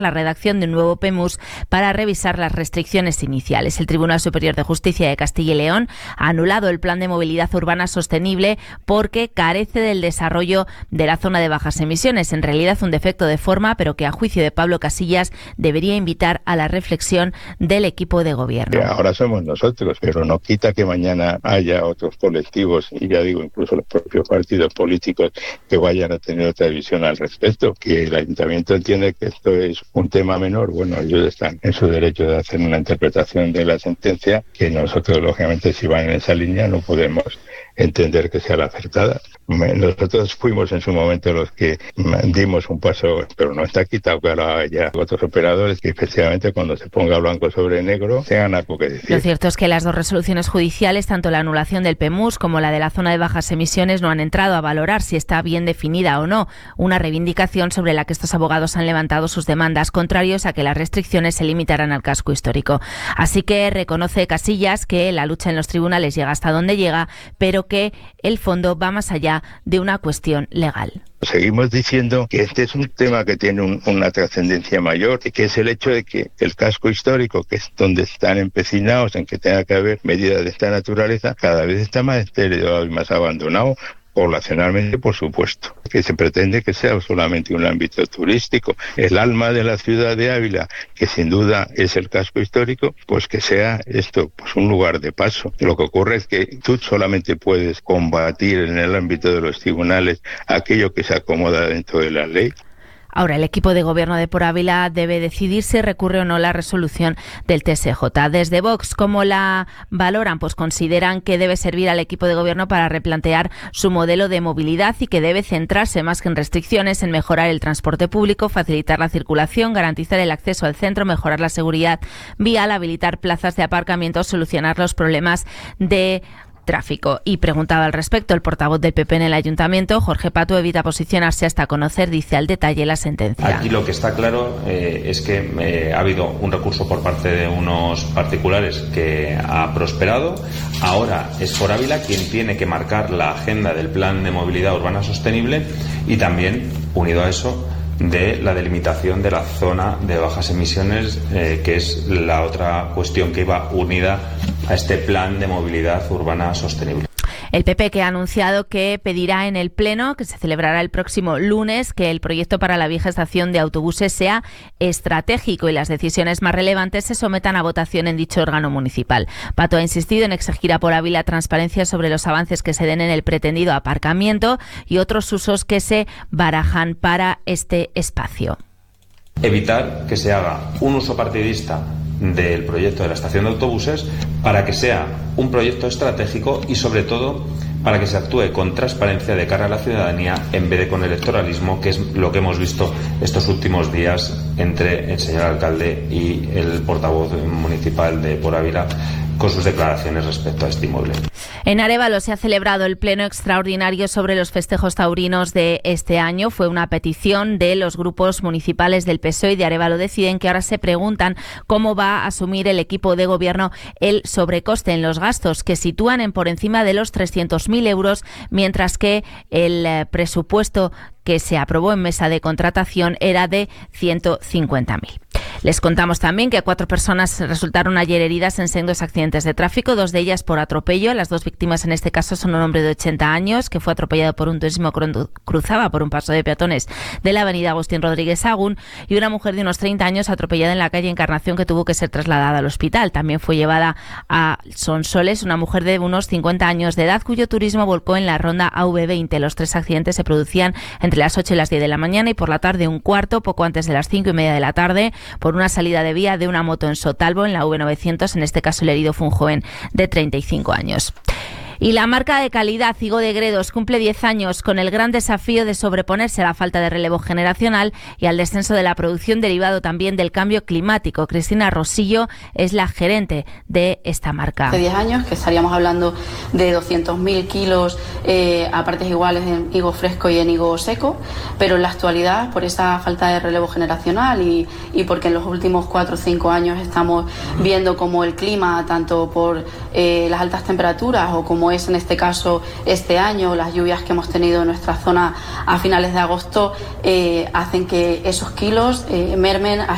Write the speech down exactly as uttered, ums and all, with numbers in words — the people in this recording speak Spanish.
la redacción de un nuevo P M U S para revisar las restricciones iniciales. El Tribunal Superior de Justicia de Castilla y León ha anulado el Plan de Movilidad Urbana Sostenible porque carece del desarrollo de la zona de bajas emisiones. En realidad un defecto de forma, pero que a juicio de Pablo Casillas debería invitar a la reflexión del equipo de gobierno. Ahora somos nosotros, pero no quita que mañana haya otros colectivos, y ya digo, incluso los propios partidos políticos, que vayan a tener otra visión al respecto. Que el Ayuntamiento entiende que esto es un tema menor, bueno, ellos están en su derecho de hacer una interpretación de la sentencia, que nosotros, lógicamente, si van en esa línea, no podemos entender que sea la acertada. Nosotros fuimos en su momento los que dimos un paso, pero no está quitado que ahora haya otros operadores que efectivamente cuando se ponga blanco sobre negro tengan algo que decir. Lo cierto es que las dos resoluciones judiciales, tanto la anulación del P M U S como la de la zona de bajas emisiones, no han entrado a valorar si está bien definida o no, una reivindicación sobre la que estos abogados han levantado sus demandas, contrarios a que las restricciones se limitaran al casco histórico. Así que reconoce Casillas que la lucha en los tribunales llega hasta donde llega, pero que el fondo va más allá de una cuestión legal. Seguimos diciendo que este es un tema que tiene un, una trascendencia mayor, y que es el hecho de que el casco histórico, que es donde están empecinados en que tenga que haber medidas de esta naturaleza, cada vez está más deteriorado y más abandonado. Poblacionalmente, por supuesto, que se pretende que sea solamente un ámbito turístico. El alma de la ciudad de Ávila, que sin duda es el casco histórico, pues que sea esto, pues un lugar de paso. Lo que ocurre es que tú solamente puedes combatir en el ámbito de los tribunales aquello que se acomoda dentro de la ley. Ahora, el equipo de gobierno de Por Ávila debe decidir si recurre o no la resolución del T S J. Desde Vox, ¿cómo la valoran? Pues consideran que debe servir al equipo de gobierno para replantear su modelo de movilidad y que debe centrarse más que en restricciones en mejorar el transporte público, facilitar la circulación, garantizar el acceso al centro, mejorar la seguridad vial, habilitar plazas de aparcamiento, solucionar los problemas de tráfico. Y preguntaba al respecto el portavoz del P P en el Ayuntamiento, Jorge Pato, evita posicionarse hasta conocer, dice, al detalle la sentencia. Aquí lo que está claro eh, es que eh, ha habido un recurso por parte de unos particulares que ha prosperado. Ahora es Por Ávila quien tiene que marcar la agenda del Plan de Movilidad Urbana Sostenible y también, unido a eso, de la delimitación de la zona de bajas emisiones, eh, que es la otra cuestión que iba unida a este plan de movilidad urbana sostenible. El P P, que ha anunciado que pedirá en el Pleno, que se celebrará el próximo lunes, que el proyecto para la vieja estación de autobuses sea estratégico y las decisiones más relevantes se sometan a votación en dicho órgano municipal. Pato ha insistido en exigir a Por Ávila transparencia sobre los avances que se den en el pretendido aparcamiento y otros usos que se barajan para este espacio. Evitar que se haga un uso partidista del proyecto de la estación de autobuses para que sea un proyecto estratégico y, sobre todo, para que se actúe con transparencia de cara a la ciudadanía en vez de con electoralismo, que es lo que hemos visto estos últimos días entre el señor alcalde y el portavoz municipal de Por Ávila con sus declaraciones respecto a este inmueble. En Arévalo se ha celebrado el pleno extraordinario sobre los festejos taurinos de este año. Fue una petición de los grupos municipales del P S O E y de Arévalo Deciden, que ahora se preguntan cómo va a asumir el equipo de gobierno el sobrecoste en los gastos, que sitúan en por encima de los trescientos mil euros, mientras que el presupuesto que se aprobó en mesa de contratación era de ciento cincuenta mil. Les contamos también que cuatro personas resultaron ayer heridas en sendos accidentes de tráfico, dos de ellas por atropello. Las dos víctimas en este caso son un hombre de ochenta años que fue atropellado por un turismo que cruzaba por un paso de peatones de la avenida Agustín Rodríguez Sagún, y una mujer de unos treinta años atropellada en la calle Encarnación que tuvo que ser trasladada al hospital. También fue llevada a Sonsoles una mujer de unos cincuenta años de edad cuyo turismo volcó en la ronda A V veinte. Los tres accidentes se producían entre las ocho y las diez de la mañana y por la tarde un cuarto, poco antes de las cinco y media de la tarde, por una salida de vía de una moto en Sotalbo, en la V novecientos. En este caso el herido fue un joven de treinta y cinco años. Y la marca de calidad Higo de Gredos cumple diez años con el gran desafío de sobreponerse a la falta de relevo generacional y al descenso de la producción derivado también del cambio climático. Cristina Rosillo es la gerente de esta marca. Hace diez años que estaríamos hablando de doscientos mil kilos eh, a partes iguales en higo fresco y en higo seco, pero en la actualidad, por esa falta de relevo generacional y, y porque en los últimos cuatro o cinco años estamos viendo como el clima, tanto por eh, las altas temperaturas o como es en este caso este año, las lluvias que hemos tenido en nuestra zona a finales de agosto, eh, hacen que esos kilos eh, mermen hasta